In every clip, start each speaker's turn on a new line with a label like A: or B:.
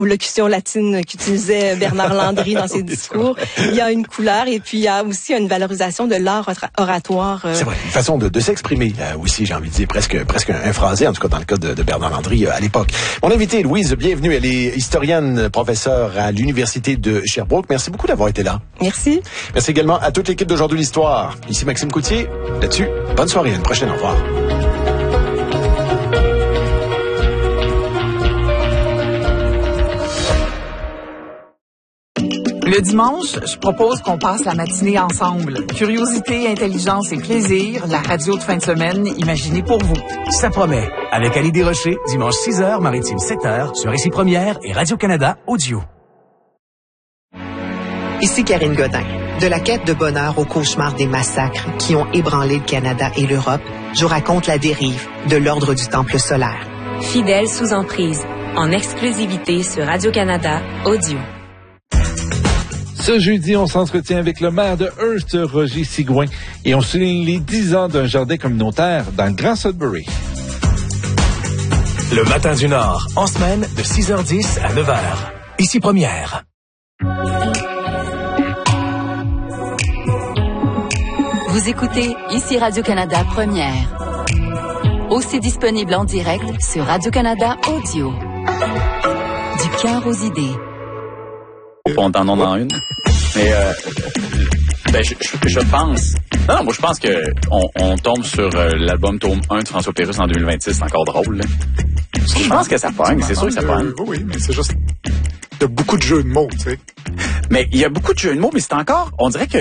A: locution latine qu'utilisait Bernard Landry dans ses discours. Il y a une couleur et puis il y a aussi une valorisation de l'art oratoire.
B: C'est vrai, une façon de s'exprimer aussi, j'ai envie de dire, presque un phrasé, en tout cas dans le cas de Bernard Landry à l'époque. Mon invitée, Louise, bienvenue. Elle est historienne, professeure à l'Université de Sherbrooke. Merci beaucoup d'avoir été là.
A: Merci.
B: Merci également à toute l'équipe d'Aujourd'hui l'Histoire. Ici Maxime Coutier. Là-dessus, bonne soirée, à une prochaine, au revoir.
C: Le dimanche, je propose qu'on passe la matinée ensemble. Curiosité, intelligence et plaisir, la radio de fin de semaine imaginée pour vous.
D: Ça promet. Avec Annie Desrochers, dimanche 6h, Maritime 7h, sur Ici Première et Radio-Canada Audio.
E: Ici Karine Godin. De la quête de bonheur au cauchemar des massacres qui ont ébranlé le Canada et l'Europe, je vous raconte la dérive de l'Ordre du Temple solaire.
F: Fidèle sous emprise, en exclusivité sur Radio-Canada Audio.
G: Ce jeudi, on s'entretient avec le maire de Hearst, Roger Sigouin, et on souligne les 10 ans d'un jardin communautaire dans le Grand Sudbury.
D: Le Matin du Nord, en semaine de 6h10 à 9h. Ici Première.
F: Vous écoutez Ici Radio-Canada Première. Aussi disponible en direct sur Radio-Canada Audio. Du cœur aux idées.
H: On t'en en une. Mais je pense. Non, moi je pense que on tombe sur l'album tome 1 de François Pérusse en 2026, c'est encore drôle. Là. Je pense que ça pogne, c'est sûr que ça pogne.
I: Oui, mais c'est juste il y a beaucoup de jeux de mots, tu sais.
H: Mais il y a beaucoup de jeux de mots, mais c'est encore, on dirait que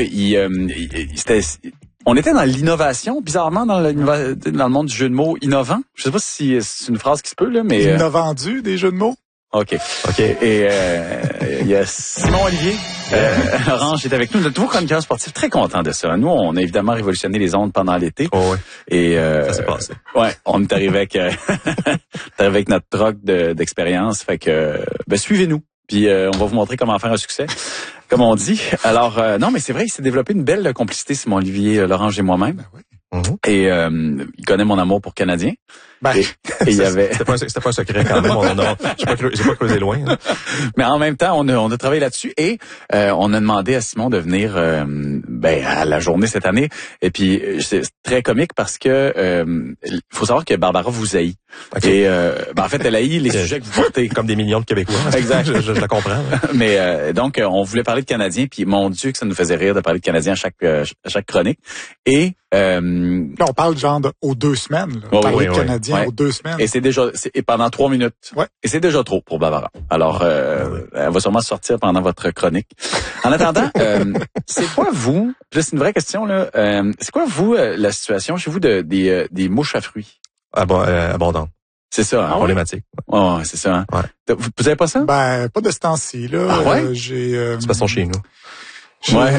H: on était dans l'innovation, bizarrement dans le monde du jeu de mots innovant. Je sais pas si c'est une phrase qui se peut là, mais
I: Innovendu des jeux de mots.
H: OK. Et il y a Simon Olivier, Orange est avec nous, notre nouveau chroniqueur sportif, très content de ça. Nous, on a évidemment révolutionné les ondes pendant l'été.
J: Oh ouais.
H: Et
J: ça s'est passé.
H: Ouais, on est arrivé avec notre troc d'expérience, fait que suivez-nous. Puis on va vous montrer comment faire un succès, comme on dit. Alors non, mais c'est vrai, il s'est développé une belle complicité, Simon Olivier, Lorange et moi-même.
I: Ben oui.
J: Mm-hmm.
H: Et il connaît mon amour pour Canadien.
I: Ben,
H: et il y avait.
J: C'était pas un secret quand même. J'ai pas creusé loin. Hein.
H: Mais en même temps, on a travaillé là-dessus et on a demandé à Simon de venir à la journée cette année. Et puis c'est très comique parce que faut savoir que Barbara vous haït. Okay. Et en fait, elle haït les sujets que vous portez.
J: Comme des millions de Québécois.
H: Exact.
J: je la comprends.
H: Mais donc on voulait parler de Canadiens. Puis mon Dieu que ça nous faisait rire de parler de Canadiens à chaque chronique. Et
I: là, on parle genre aux 2 semaines. Là. Parler de Canadiens aux 2 semaines.
H: Et c'est déjà et pendant 3 minutes.
I: Ouais.
H: Et c'est déjà trop pour Barbara. Alors, elle va sûrement sortir pendant votre chronique. En attendant, c'est quoi vous? Là, c'est une vraie question là. C'est quoi vous la situation chez vous des mouches à fruits?
J: Abondante.
H: C'est ça. Hein?
J: Problématique.
H: Ouais, c'est ça. Hein?
J: Ouais.
H: Vous avez pas ça?
I: Ben, pas de ce temps-ci là.
H: Ah ouais?
I: C'est
J: pas son chez nous.
H: Ouais,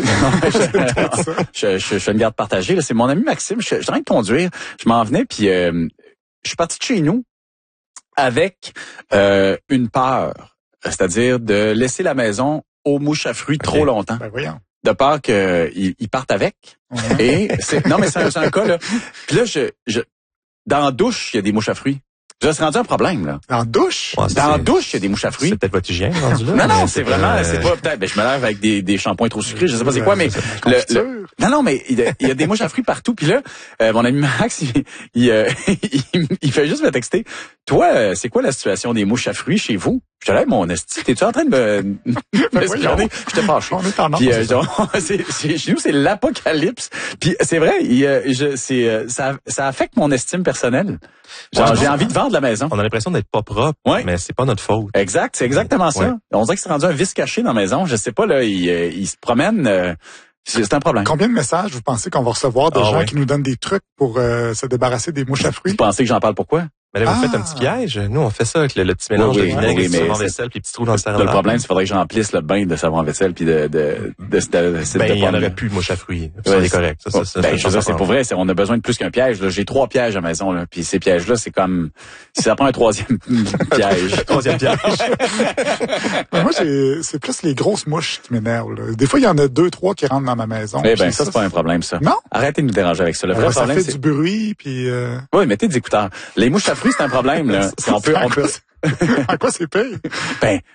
H: je fais une garde partagée. Là, c'est mon ami Maxime. Je suis en train de conduire. Je m'en venais, puis je suis parti de chez nous avec une peur, c'est-à-dire de laisser la maison aux mouches à fruits trop longtemps.
I: Ben voyons.
H: De peur qu'ils partent avec. Et non, mais c'est un cas là. Puis là, dans la douche, il y a des mouches à fruits. Ça c'est rendu un problème, là.
I: En douche?
H: Ouais, dans la douche, il y a des mouches à fruits.
J: C'est peut-être votre hygiène rendu là.
H: Non, c'est vraiment, c'est pas peut-être, je me lève avec des shampoings trop sucrés, je sais pas c'est quoi, mais non, mais il y a des mouches à fruits partout, puis là, mon ami Max, il fait juste me texter. Toi, c'est quoi la situation des mouches à fruits chez vous? Je te lève mon esti, t'es-tu en train de me espionner? Je te fâche.
I: On est en
H: puis chez nous, c'est l'apocalypse. Puis c'est vrai, ça affecte mon estime personnelle. Genre, j'ai envie de vendre la maison.
J: On a l'impression d'être pas propre, mais c'est pas notre faute.
H: Exact, c'est exactement ça. Ouais. On dirait que c'est rendu un vice caché dans la maison. Je sais pas, là, il se promène. C'est un problème.
I: Combien de messages vous pensez qu'on va recevoir de gens qui nous donnent des trucs pour se débarrasser des mouches à fruits?
H: Vous pensez que j'en parle pourquoi?
J: Mais là, vous faites un petit piège. Nous, on fait ça avec le petit mélange de vinaigre, de savon-vaisselle, puis petits trous dans le cerveau.
H: Le problème, c'est qu'il faudrait que j'emplisse le bain de savon-vaisselle puis
J: il y en aurait plus de mouches à fruits. Ça, c'est correct.
H: C'est pour vrai. On a besoin de plus qu'un piège. Là. J'ai 3 pièges à la maison. Là. Puis ces pièges-là, c'est comme si ça prend un 3e piège.
J: 3e piège.
I: Moi, c'est plus les grosses mouches qui m'énervent. Là. Des fois, il y en a 2, 3 qui rentrent dans ma maison.
H: Eh ben, ça, c'est pas un problème, ça.
I: Non?
H: Arrêtez de nous déranger avec ça. Le vrai problème,
I: ça fait du bruit, puis...
H: Oui, mettez des écouteurs. Les mouches à fruits, c'est un problème, là. On peut...
I: En quoi c'est pire?
H: Ben,